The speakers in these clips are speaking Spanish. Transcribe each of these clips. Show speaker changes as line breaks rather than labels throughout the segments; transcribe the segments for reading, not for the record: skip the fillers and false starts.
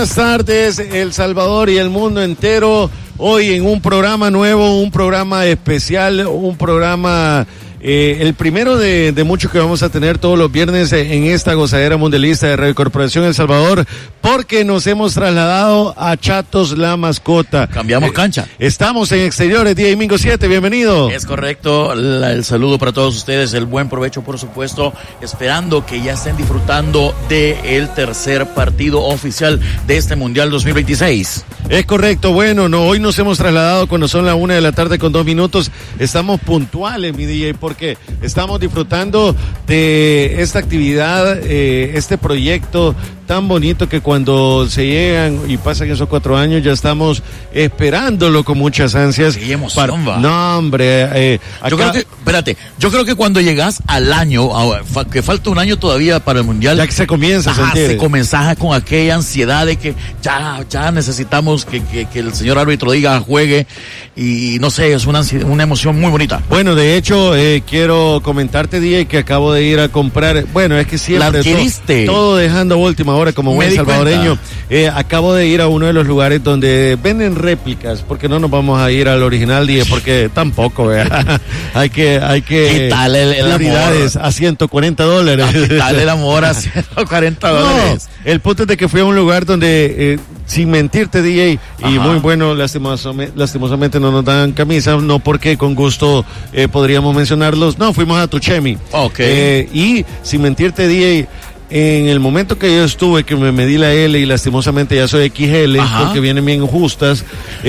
Buenas tardes, El Salvador y el mundo entero. Hoy en un programa nuevo, un programa especial, un programa, el primero de muchos que vamos a tener todos los viernes en esta gozadera mundialista de Radio Corporación El Salvador, porque nos hemos trasladado a Chatos la Mascota.
Cambiamos cancha.
Estamos en exteriores, día domingo 7, bienvenido.
Es correcto, el saludo para todos ustedes, el buen provecho por supuesto, esperando que ya estén disfrutando del tercer partido oficial de este Mundial 2026.
Es correcto, bueno, hoy nos hemos trasladado cuando son las 1:02 p.m, estamos puntuales, mi DJ, porque estamos disfrutando de esta actividad, este proyecto tan bonito que cuando se llegan y pasan esos 4 años ya estamos esperándolo con muchas ansias.
Qué emoción, va.
No, hombre, acá...
yo creo que cuando llegas al año, que falta un año todavía para el Mundial,
ya que se comienza a sentir.
Se comienza con aquella ansiedad de que ya necesitamos que el señor árbitro diga juegue, y no sé, es una emoción muy bonita.
Bueno, de hecho, quiero comentarte, DJ, que acabo de ir a comprar, bueno, es que siempre
¿la adquiriste?
Todo dejando última hora como buen salvadoreño. Acabo de ir a uno de los lugares donde venden réplicas, porque no nos vamos a ir al original, DJ, porque tampoco, ¿verdad? hay que
quitarle el
prioridades
amor
a $140.
Quitarle el amor a $140.
No, el punto es de que fui a un lugar donde, sin mentirte, DJ, y muy bueno, lastimosamente no nos dan camisas, no porque con gusto podríamos mencionarlos, no, fuimos a Tuchemi.
Okay.
Y sin mentirte, DJ, en el momento que yo estuve, que me medí la L y lastimosamente ya soy XL, porque vienen bien justas.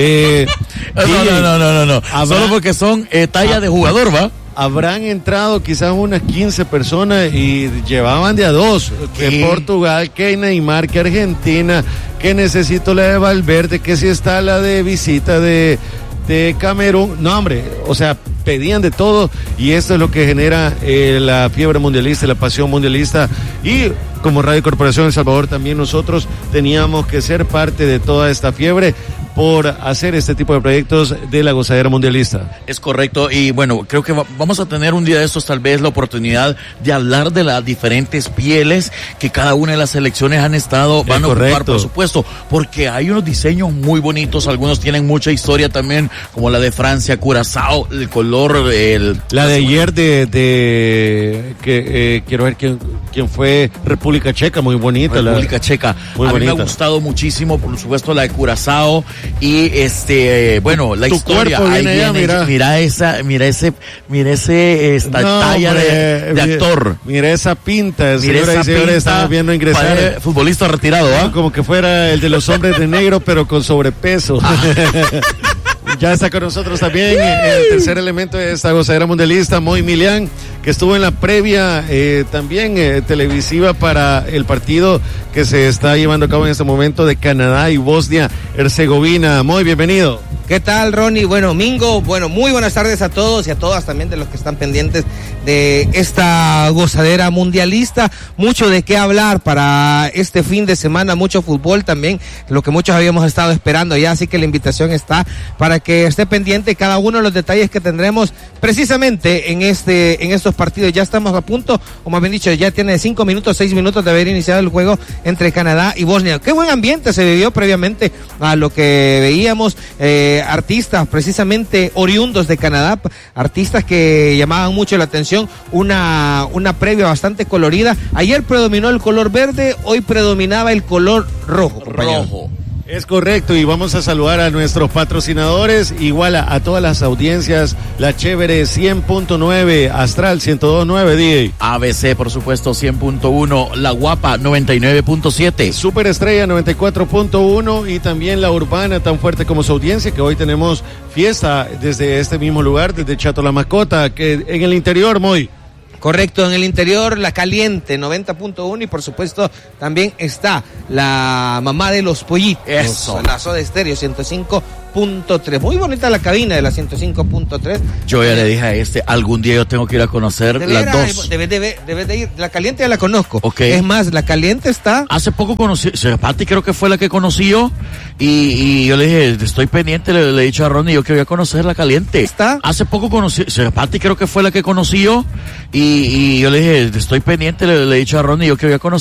No. Solo porque son talla de jugador, ¿va?
Habrán entrado quizás unas 15 personas y llevaban de a 2, que Portugal, que Neymar, que Argentina, que necesito la de Valverde, que si está la de visita de Camerún. No, hombre, o sea, pedían de todo, y esto es lo que genera la fiebre mundialista, la pasión mundialista, y como Radio Corporación El Salvador también nosotros teníamos que ser parte de toda esta fiebre por hacer este tipo de proyectos de la gozadera mundialista.
Es correcto, y bueno, creo que vamos a tener un día de estos tal vez la oportunidad de hablar de las diferentes pieles que cada una de las selecciones van a ocupar, por supuesto, porque hay unos diseños muy bonitos, algunos tienen mucha historia también, como la de Francia, Curazao, el color,
la de ayer quiero ver quién fue, República Checa, muy bonita.
República Checa,
muy bonita.
Mí me ha gustado muchísimo, por supuesto, la de Curazao. Y bueno, la
tu
historia, mira esa talla de actor.
Mira esa pinta, señoras y señores, estamos viendo ingresar.
Futbolista retirado, ¿ah?
Como que fuera el de los hombres de negro, pero con sobrepeso. Ya está con nosotros también el tercer elemento de esta gozadera mundialista, Moy Milian, que estuvo en la previa también televisiva para el partido que se está llevando a cabo en este momento de Canadá y Bosnia-Herzegovina. Moy, bienvenido.
¿Qué tal, Ronnie? Bueno, Mingo, muy buenas tardes a todos y a todas también de los que están pendientes de esta gozadera mundialista. Mucho de qué hablar para este fin de semana, mucho fútbol también, lo que muchos habíamos estado esperando ya, así que la invitación está para que esté pendiente cada uno de los detalles que tendremos precisamente en estos partidos. Ya estamos a punto, o más bien dicho, ya tiene 6 minutos de haber iniciado el juego entre Canadá y Bosnia. Qué buen ambiente se vivió previamente a lo que veíamos, artistas precisamente oriundos de Canadá, artistas que llamaban mucho la atención, una previa bastante colorida. Ayer predominó el color verde, hoy predominaba el color rojo, compañero.
Rojo.
Es correcto, y vamos a saludar a nuestros patrocinadores, igual a todas las audiencias, la Chévere 100.9, Astral 102.9, DJ.
ABC, por supuesto, 100.1, La Guapa 99.7.
Superestrella 94.1 y también La Urbana, tan fuerte como su audiencia, que hoy tenemos fiesta desde este mismo lugar, desde Chato la Mascota, que en el interior, Moy.
Correcto, en el interior La Caliente 90.1 y por supuesto también está la mamá de los pollitos.
Eso.
La Soda Stereo 105.3. Muy bonita la cabina de la 105.3.
Yo ya le dije a algún día yo tengo que ir a conocer las dos.
Debes de ir. La Caliente ya la conozco.
Okay.
Es más, La Caliente está...
Hace poco conocí, Pati creo que fue la que conocí yo, y yo le dije, estoy pendiente, le he dicho a Ronnie, yo que voy a conocer La Caliente.
¿Está?
Hace poco conocí, Pati creo que fue la que conocí yo, y yo le dije, estoy pendiente, le he dicho a Ronnie, yo que voy a conocer